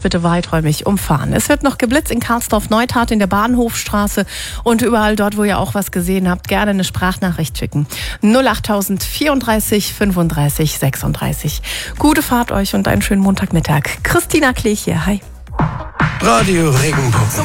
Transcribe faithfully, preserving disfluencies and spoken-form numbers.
bitte weiträumig umfahren. Es wird noch geblitzt in Karlsdorf-Neustadt in der Bahnhofstraße und überall dort, wo ihr auch was gesehen habt, gerne eine Sprachnachricht schicken. null acht vierunddreißig fünfunddreißig sechsunddreißig. Gute Fahrt euch und einen schönen Montagmittag. Christina Klech hier, hi. Radio Regenbogen.